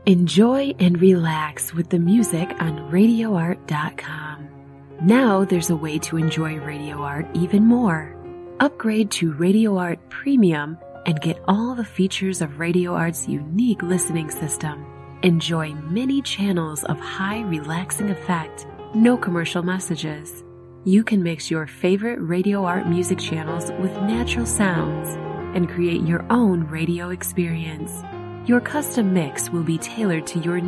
Enjoy and relax with the music on RadioArt.com. Now there's a way to enjoy Radio Art even more. Upgrade to Radio Art Premium and get all the features of Radio Art's unique listening system. Enjoy many channels of high relaxing effect, no commercial messages. You can mix your favorite Radio Art music channels with natural sounds and create your own radio experience. Your custom mix will be tailored to your